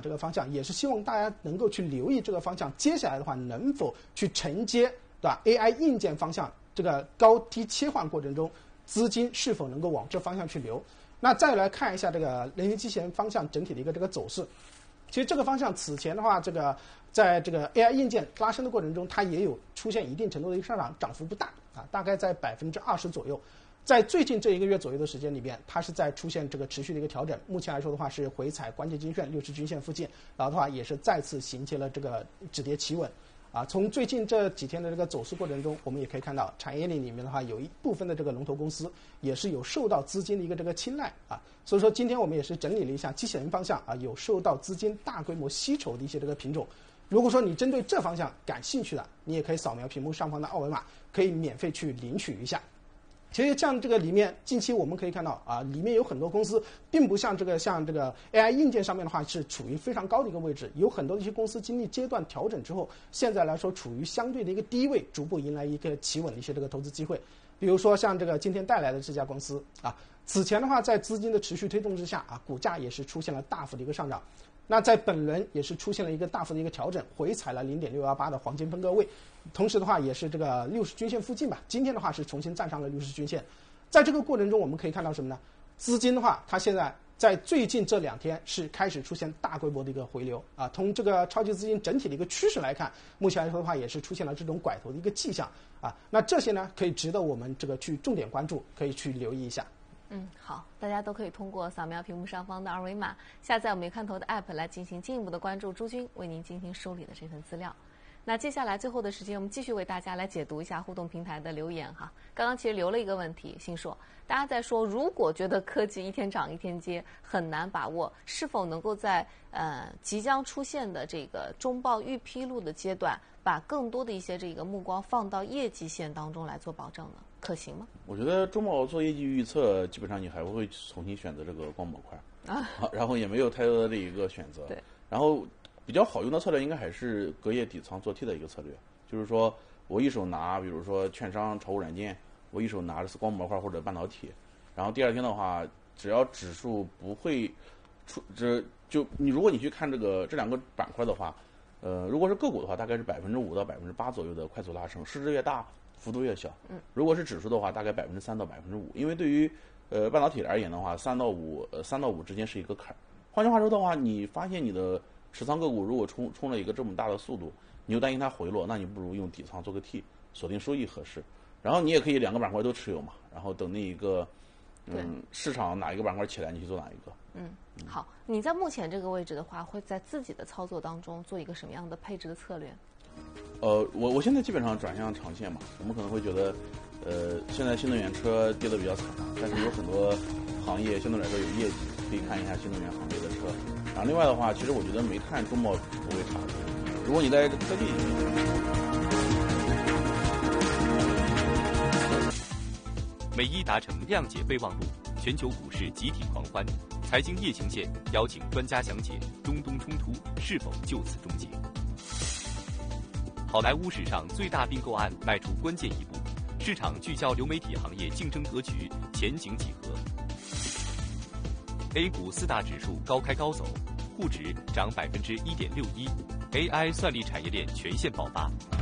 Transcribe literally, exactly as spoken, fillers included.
这个方向，也是希望大家能够去留意这个方向，接下来的话能否去承接，对吧 ？A I 硬件方向这个高低切换过程中，资金是否能够往这方向去流？那再来看一下这个人形机器人方向整体的一个这个走势。其实这个方向此前的话，这个在这个 A I 硬件拉升的过程中，它也有出现一定程度的一个上涨，涨幅不大啊，大概在百分之二十左右。在最近这一个月左右的时间里边，它是在出现这个持续的一个调整。目前来说的话，是回踩关键均线六十均线附近，然后的话也是再次形成了这个止跌企稳。啊，从最近这几天的这个走势过程中，我们也可以看到，产业链里面的话，有一部分的这个龙头公司也是有受到资金的一个这个青睐啊。所以说，今天我们也是整理了一下机器人方向啊，有受到资金大规模吸筹的一些这个品种。如果说你针对这方向感兴趣的，你也可以扫描屏幕上方的二维码，可以免费去领取一下。其实像这个里面，近期我们可以看到啊，里面有很多公司，并不像这个像这个 A I 硬件上面的话是处于非常高的一个位置，有很多的一些公司经历阶段调整之后，现在来说处于相对的一个低位，逐步迎来一个企稳的一些这个投资机会。比如说像这个今天带来的这家公司啊，此前的话在资金的持续推动之下啊，股价也是出现了大幅的一个上涨。那在本轮也是出现了一个大幅的一个调整，回踩了零点六一八的黄金分割位，同时的话也是这个六十均线附近吧。今天的话是重新站上了六十均线，在这个过程中我们可以看到什么呢？资金的话，它现在在最近这两天是开始出现大规模的一个回流啊。从这个超级资金整体的一个趋势来看，目前来说的话也是出现了这种拐头的一个迹象啊。那这些呢，可以值得我们这个去重点关注，可以去留意一下。 嗯，好，大家都可以通过扫描屏幕上方的二维码，下载我们看头的 app 来进行进一步的关注朱军为您进行梳理的这份资料。那接下来最后的时间，我们继续为大家来解读一下互动平台的留言哈。刚刚其实留了一个问题，星硕，大家在说，如果觉得科技一天涨一天跌，很难把握，是否能够在呃即将出现的这个中报预披露的阶段，把更多的一些这个目光放到业绩线当中来做保证呢？可行吗？ 我觉得中报做业绩预测，基本上你还会重新选择这个光模块啊，然后也没有太多的一个选择。 对， 然后比较好用的策略应该还是隔夜底仓做 T 的一个策略，就是说我一手拿，比如说券商、炒股软件，我一手拿的是光模块或者半导体，然后第二天的话，只要指数不会出，这就你如果你去看这个这两个板块的话，呃，如果是个股的话，大概是百分之五到百分之八左右的快速拉升，市值越大，幅度越小。 嗯， 如果是指数的话，大概百分之三到百分之五，因为对于呃半导体而言的话，三到五呃三到五之间是一个坎儿。换句话说的话，你发现你的持仓个股如果冲冲了一个这么大的速度，你又担心它回落，那你不如用底仓做个 T， 锁定收益合适。然后你也可以两个板块都持有嘛，然后等那一个嗯市场哪一个板块起来，你去做哪一个。 嗯，好，你在目前这个位置的话，会在自己的操作当中做一个什么样的配置的策略？ 呃，我我现在基本上转向长线嘛。我们可能会觉得，呃，现在新能源车跌得比较惨，但是有很多行业相对来说有业绩，可以看一下新能源行业的车。然后另外的话，其实我觉得煤炭中报不会差的。如果你在科技， 美一达成谅解备忘录，全球股市集体狂欢。财经夜行线邀请专家讲解中东冲突是否就此终结。好莱坞史上最大并购案迈出关键一步，市场聚焦流媒体行业竞争格局，前景几何 ？A 股四大指数高开高走，沪指涨百分之一点六一 ，A I 算力产业链全线爆发。